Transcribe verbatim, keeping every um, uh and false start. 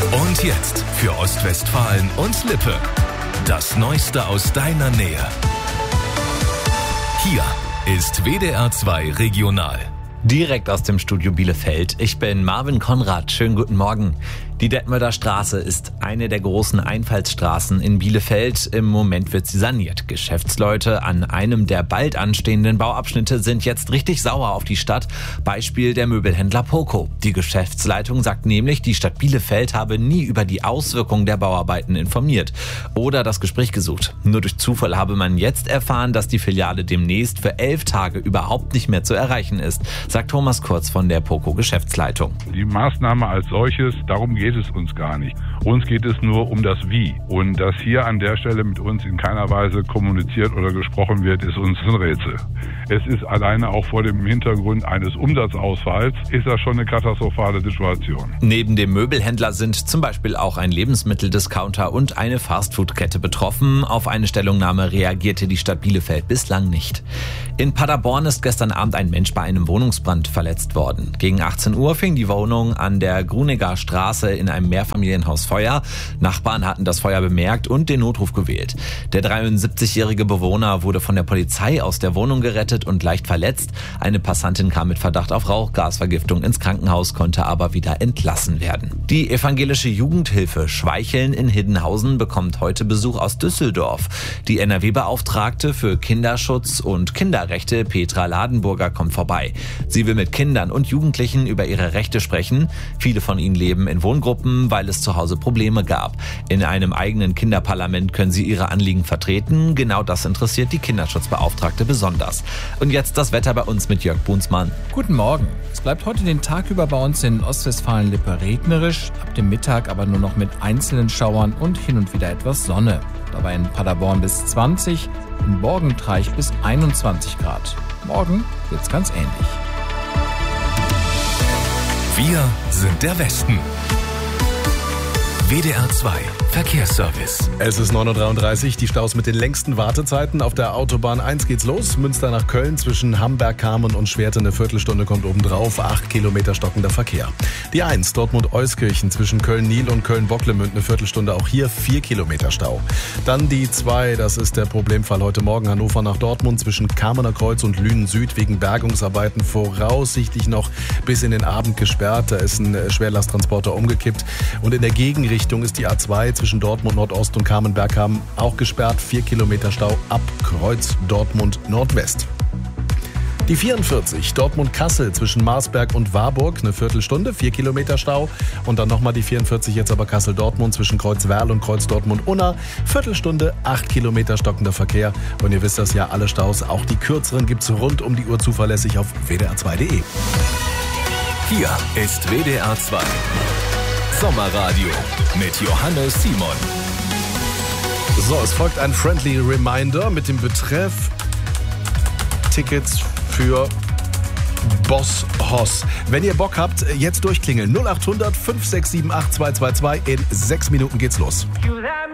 Und jetzt für Ostwestfalen und Lippe. Das Neueste aus deiner Nähe. Hier ist W D R zwei Regional. Direkt aus dem Studio Bielefeld. Ich bin Marvin Konrad. Schönen guten Morgen. Die Detmolder Straße ist eine der großen Einfallsstraßen in Bielefeld. Im Moment wird sie saniert. Geschäftsleute an einem der bald anstehenden Bauabschnitte sind jetzt richtig sauer auf die Stadt. Beispiel der Möbelhändler Poco. Die Geschäftsleitung sagt nämlich, die Stadt Bielefeld habe nie über die Auswirkungen der Bauarbeiten informiert oder das Gespräch gesucht. Nur durch Zufall habe man jetzt erfahren, dass die Filiale demnächst für elf Tage überhaupt nicht mehr zu erreichen ist, sagt Thomas Kurz von der Poco Geschäftsleitung. Die Maßnahme als solches, darum geht es uns gar nicht. Uns geht es nur um das Wie. Und dass hier an der Stelle mit uns in keiner Weise kommuniziert oder gesprochen wird, ist uns ein Rätsel. Es ist alleine auch vor dem Hintergrund eines Umsatzausfalls, ist das schon eine katastrophale Situation. Neben dem Möbelhändler sind zum Beispiel auch ein Lebensmitteldiscounter und eine Fastfood-Kette betroffen. Auf eine Stellungnahme reagierte die Stadt Bielefeld bislang nicht. In Paderborn ist gestern Abend ein Mensch bei einem Wohnungsbrand verletzt worden. Gegen achtzehn Uhr fing die Wohnung an der Gruneger Straße in einem Mehrfamilienhaus Feuer. Nachbarn hatten das Feuer bemerkt und den Notruf gewählt. Der dreiundsiebzigjährige Bewohner wurde von der Polizei aus der Wohnung gerettet und leicht verletzt. Eine Passantin kam mit Verdacht auf Rauchgasvergiftung ins Krankenhaus, konnte aber wieder entlassen werden. Die evangelische Jugendhilfe Schweicheln in Hiddenhausen bekommt heute Besuch aus Düsseldorf. Die N R W-Beauftragte für Kinderschutz und Kinderrechte Petra Ladenburger kommt vorbei. Sie will mit Kindern und Jugendlichen über ihre Rechte sprechen. Viele von ihnen leben in Wohngruppen, weil es zu Hause Probleme gab. In einem eigenen Kinderparlament können sie ihre Anliegen vertreten. Genau das interessiert die Kinderschutzbeauftragte besonders. Und jetzt das Wetter bei uns mit Jörg Bunsmann. Guten Morgen. Es bleibt heute den Tag über bei uns in Ostwestfalen-Lippe regnerisch, ab dem Mittag aber nur noch mit einzelnen Schauern und hin und wieder etwas Sonne. Dabei in Paderborn bis zwanzig, in Borgentreich bis einundzwanzig Grad. Morgen wird's ganz ähnlich. Wir sind der Westen. W D R zwei Verkehrsservice. Es ist neun Uhr dreiunddreißig, die Staus mit den längsten Wartezeiten. Auf der Autobahn eins geht's los. Münster nach Köln zwischen Hamberg, Kamen und Schwerte eine Viertelstunde kommt obendrauf. Acht Kilometer stockender Verkehr. Die eins Dortmund-Euskirchen zwischen Köln-Niel und Köln-Bocklemünd eine Viertelstunde. Auch hier vier Kilometer Stau. Dann die zwei, das ist der Problemfall heute Morgen. Hannover nach Dortmund zwischen Kamener Kreuz und Lünen Süd wegen Bergungsarbeiten voraussichtlich noch bis in den Abend gesperrt. Da ist ein Schwerlasttransporter umgekippt. Und in der Gegenrichtung ist die A zwei zwischen Dortmund Nordost und Kamen-Berghamen auch gesperrt. Vier Kilometer Stau ab Kreuz Dortmund Nordwest. Die vierundvierzig Dortmund-Kassel zwischen Marsberg und Warburg eine Viertelstunde, vier Kilometer Stau. Und dann nochmal die vierundvierzig jetzt aber Kassel-Dortmund zwischen Kreuzwerl und Kreuz Dortmund-Unna. Viertelstunde, acht Kilometer stockender Verkehr. Und ihr wisst das ja, alle Staus, auch die kürzeren, gibt's rund um die Uhr zuverlässig auf w d r zwei punkt d e. Hier ist W D R zwei Sommerradio mit Johannes Simon. So, es folgt ein Friendly Reminder mit dem Betreff Tickets für Boss Hoss. Wenn ihr Bock habt, jetzt durchklingeln. null acht hundert fünf sechs sieben acht zwei zwei zwei. In sechs Minuten geht's los. You that